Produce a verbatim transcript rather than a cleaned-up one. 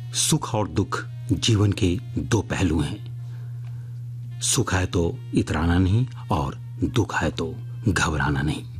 सुख और दुख जीवन के दो पहलू हैं। सुख है तो इतराना नहीं और दुख है तो घबराना नहीं।